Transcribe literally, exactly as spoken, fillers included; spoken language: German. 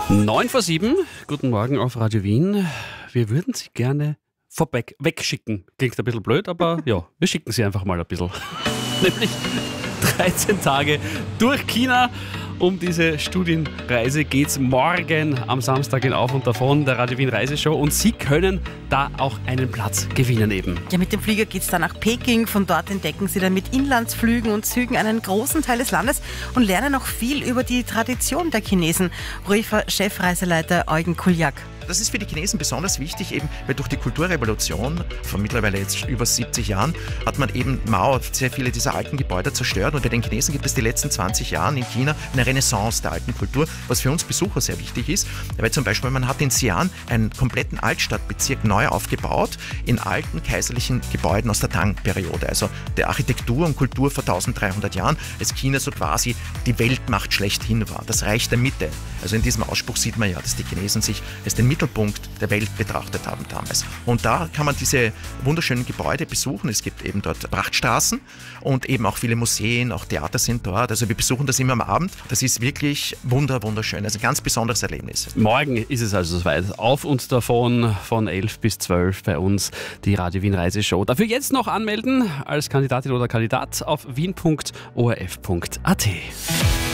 neun vor sieben, guten Morgen auf Radio Wien. Wir würden Sie gerne vorweg wegschicken. Klingt ein bisschen blöd, aber ja, wir schicken Sie einfach mal ein bisschen. Nämlich dreizehn Tage durch China. Um diese Studienreise geht es morgen am Samstag in Auf und Davon, der Radio Wien Reiseshow. Und Sie können da auch einen Platz gewinnen eben. Ja, mit dem Flieger geht es dann nach Peking. Von dort entdecken Sie dann mit Inlandsflügen und Zügen einen großen Teil des Landes und lernen auch viel über die Tradition der Chinesen. R U E F A-Chefreiseleiter Eugen Kuljak. Das ist für die Chinesen besonders wichtig, eben weil durch die Kulturrevolution von mittlerweile jetzt über siebzig Jahren hat man eben Mao sehr viele dieser alten Gebäude zerstört und bei den Chinesen gibt es die letzten zwanzig Jahre in China eine Renaissance der alten Kultur, was für uns Besucher sehr wichtig ist, weil zum Beispiel man hat in Xi'an einen kompletten Altstadtbezirk neu aufgebaut in alten kaiserlichen Gebäuden aus der Tang-Periode, also der Architektur und Kultur vor dreizehnhundert Jahren, als China so quasi die Weltmacht schlechthin war, das Reich der Mitte. Also in diesem Ausspruch sieht man ja, dass die Chinesen sich als den Mittelpunkt der Welt betrachtet haben damals. Und da kann man diese wunderschönen Gebäude besuchen. Es gibt eben dort Prachtstraßen und eben auch viele Museen, auch Theater sind dort. Also wir besuchen das immer am Abend. Das ist wirklich wunder, wunderschön. Also ein ganz besonderes Erlebnis. Morgen ist es also soweit. Auf und davon von elf bis zwölf bei uns die Radio Wien Reiseshow. Dafür jetzt noch anmelden als Kandidatin oder Kandidat auf wien punkt o r f punkt a t.